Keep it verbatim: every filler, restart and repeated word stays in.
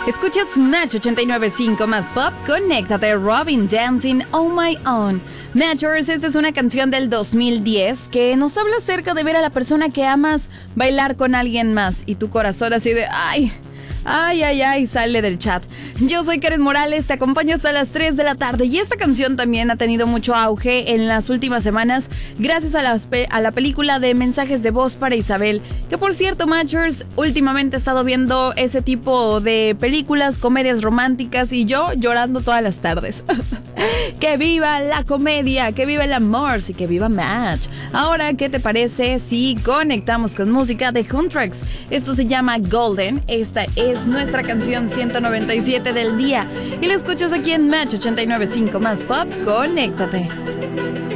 Escuchas Match ochenta y nueve punto cinco más pop, conéctate, Robin Dancing on My Own. Matchers, esta es una canción del dos mil diez que nos habla acerca de ver a la persona que amas bailar con alguien más y tu corazón así de ¡ay! Ay, ay, ay, sale del chat. Yo soy Karen Morales, te acompaño hasta las tres de la tarde. Y esta canción también ha tenido mucho auge en las últimas semanas gracias a la, a la película de Mensajes de Voz para Isabel. Que por cierto, Matchers, últimamente he estado viendo ese tipo de películas, comedias románticas, y yo llorando todas las tardes. ¡Que viva la comedia! ¡Que viva el amor! ¡Sí, que viva Match! Ahora, ¿qué te parece si conectamos con música de Huntrax? Esto se llama Golden. Esta es nuestra canción ciento noventa y siete del día. Y la escuchas aquí en Match ochenta y nueve punto cinco más pop. ¡Conéctate!